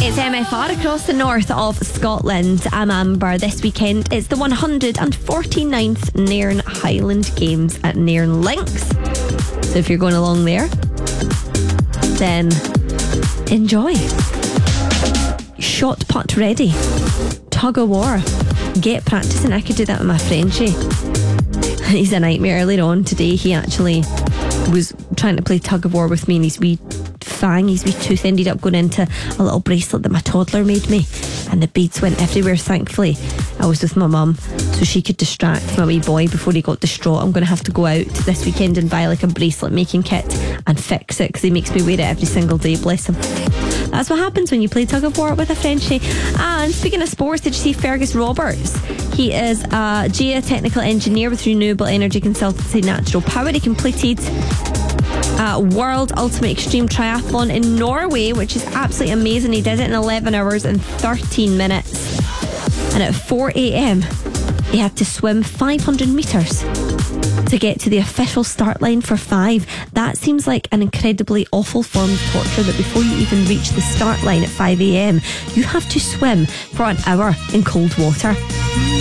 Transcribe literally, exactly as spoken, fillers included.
It's M F R across the north of Scotland. I'm Amber. This weekend it's the one hundred forty-ninth Nairn Highland Games at Nairn Links. So if you're going along there, then enjoy. Shot put ready. Tug of war. Get practicing. I could do that with my Frenchie. He's a nightmare. Earlier on today, he actually was trying to play tug of war with me, and his wee fang, his wee tooth ended up going into a little bracelet that my toddler made me, and the beads went everywhere. Thankfully I was with my mum, so she could distract my wee boy before he got distraught. I'm going to have to go out this weekend and buy like a bracelet making kit and fix it, because he makes me wear it every single day, bless him. That's what happens when you play tug of war with a Frenchie. And speaking of sports, did you see Fergus Roberts? He is a geotechnical engineer with renewable energy consultancy Natural Power. He completed a World Ultimate Extreme Triathlon in Norway, which is absolutely amazing. He did it in eleven hours and thirteen minutes. And at four a.m, he had to swim five hundred metres to get to the official start line for five. That seems like an incredibly awful form of torture, that before you even reach the start line at five a.m, you have to swim for an hour in cold water.